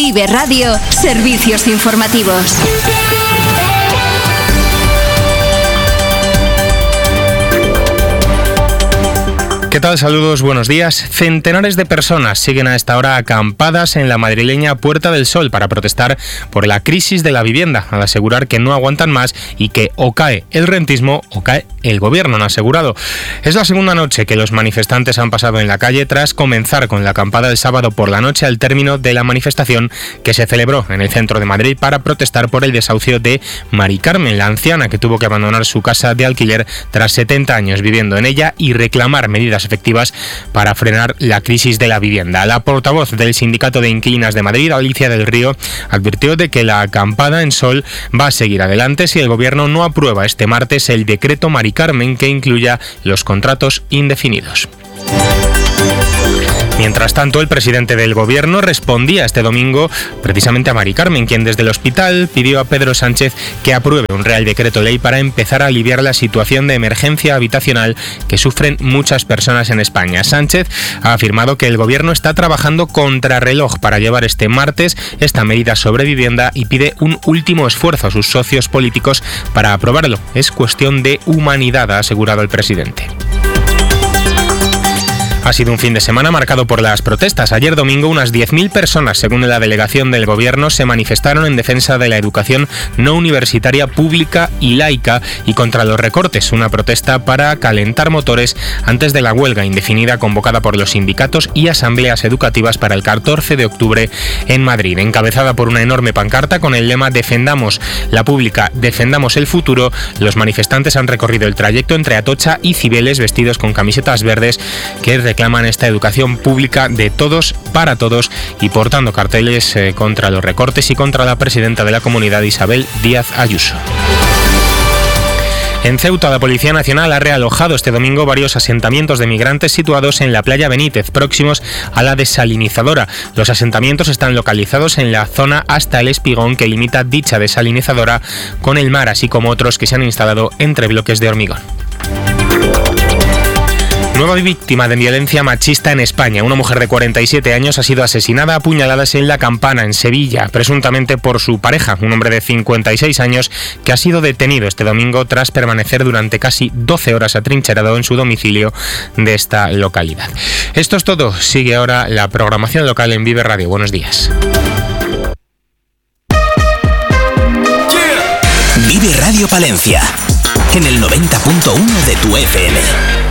Vive Radio, servicios informativos. ¿Qué tal? Saludos, buenos días. Centenares de personas siguen a esta hora acampadas en la madrileña Puerta del Sol para protestar por la crisis de la vivienda, al asegurar que no aguantan más y que o cae el rentismo o cae el gobierno, han asegurado. Es la segunda noche que los manifestantes han pasado en la calle tras comenzar con la acampada el sábado por la noche al término de la manifestación que se celebró en el centro de Madrid para protestar por el desahucio de Mari Carmen, la anciana que tuvo que abandonar su casa de alquiler tras 70 años viviendo en ella y reclamar medidas efectivas para frenar la crisis de la vivienda. La portavoz del Sindicato de Inquilinas de Madrid, Alicia del Río, advirtió de que la acampada en Sol va a seguir adelante si el gobierno no aprueba este martes el decreto Mari Carmen que incluya los contratos indefinidos. Mientras tanto, el presidente del gobierno respondía este domingo precisamente a Mari Carmen, quien desde el hospital pidió a Pedro Sánchez que apruebe un Real Decreto Ley para empezar a aliviar la situación de emergencia habitacional que sufren muchas personas en España. Sánchez ha afirmado que el gobierno está trabajando contrarreloj para llevar este martes esta medida sobre vivienda y pide un último esfuerzo a sus socios políticos para aprobarlo. Es cuestión de humanidad, ha asegurado el presidente. Ha sido un fin de semana marcado por las protestas. Ayer domingo unas 10.000 personas, según la delegación del gobierno, se manifestaron en defensa de la educación no universitaria pública y laica y contra los recortes. Una protesta para calentar motores antes de la huelga indefinida convocada por los sindicatos y asambleas educativas para el 14 de octubre en Madrid. Encabezada por una enorme pancarta con el lema "Defendamos la pública, defendamos el futuro", los manifestantes han recorrido el trayecto entre Atocha y Cibeles vestidos con camisetas verdes que reclaman esta educación pública de todos para todos y portando carteles contra los recortes y contra la presidenta de la comunidad, Isabel Díaz Ayuso. En Ceuta, la Policía Nacional ha realojado este domingo varios asentamientos de migrantes situados en la playa Benítez, próximos a la desalinizadora. Los asentamientos están localizados en la zona hasta el Espigón que limita dicha desalinizadora con el mar, así como otros que se han instalado entre bloques de hormigón. Nueva víctima de violencia machista en España. Una mujer de 47 años ha sido asesinada a puñaladas en La Campana, en Sevilla, presuntamente por su pareja, un hombre de 56 años que ha sido detenido este domingo tras permanecer durante casi 12 horas atrincherado en su domicilio de esta localidad. Esto es todo. Sigue ahora la programación local en Vive Radio. Buenos días. Vive Radio Palencia, en el 90.1 de tu FM.